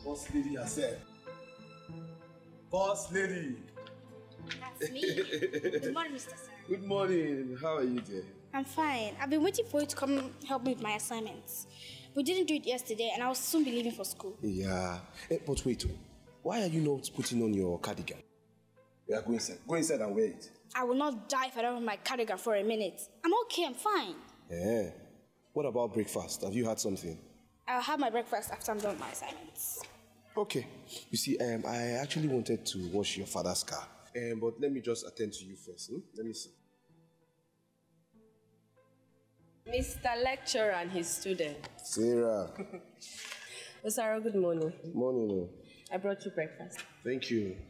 Boss lady herself. Boss lady. That's me. Good morning, Mr. Sarah. Good morning. How are you there? I'm fine. I've been waiting for you to come help me with my assignments. We didn't do it yesterday and I'll soon be leaving for school. Yeah. But wait, why are you not putting on your cardigan? Yeah, go inside. Go inside and wear it. I will not die if I don't have my cardigan for a minute. I'm okay, I'm fine. Yeah. What about breakfast? Have you had something? I'll have my breakfast after I'm done with my assignments. Okay. You see, I actually wanted to wash your father's car. But let me just attend to you first. Let me see. Mr. Lecturer and his student. Sarah. Sarah, good morning. Good morning. I brought you breakfast. Thank you.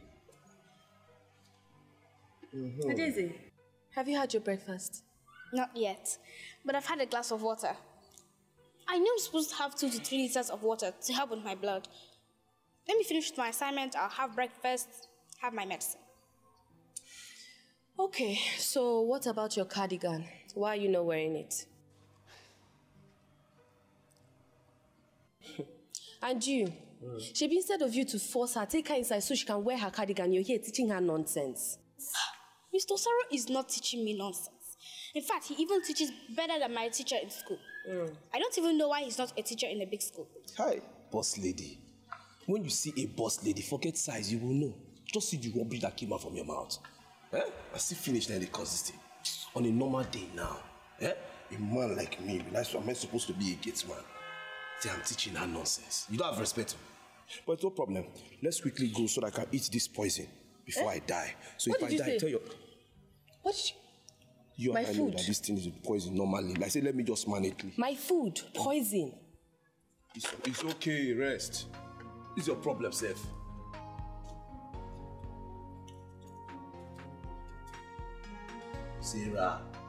Daisy, have you had your breakfast? Not yet, but I've had a glass of water. I know I'm supposed to have 2 to 3 liters of water to help with my blood. Let me finish with my assignment, I'll have breakfast, have my medicine. Okay, so what about your cardigan? Why are you not wearing it? And you, Shebi, instead of you to force her, take her inside so she can wear her cardigan, you're here teaching her nonsense. Mr. Osaro is not teaching me nonsense. In fact, he even teaches better than my teacher in school. I don't even know why he's not a teacher in a big school. Hi, boss lady. When you see a boss lady, forget size, you will know. Just see the rubbish that came out from your mouth. I still finished then they cause this thing. On a normal day now, a man like me, am I supposed to be a gate man? See, I'm teaching her nonsense. You don't have respect. But no problem. Let's quickly go so that I can eat this poison before I die. So What if did I you die, say? tell you. What? You My and I know food. that this thing is a poison normally. I say let me just manage it. My food, poison. It's okay, rest. It's your problem, Seth. Sarah.